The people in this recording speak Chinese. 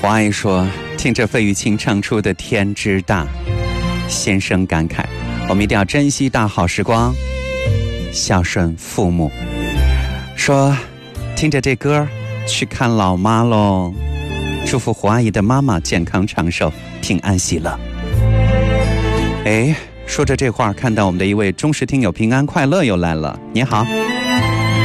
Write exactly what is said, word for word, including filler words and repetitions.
黄阿姨说，听着费玉清唱出的天之大，心生感慨，我们一定要珍惜大好时光，孝顺父母。说听着这歌去看老妈喽，祝福胡阿姨的妈妈健康长寿，平安喜乐。哎，说着这话，看到我们的一位忠实听友平安快乐又来了。你好，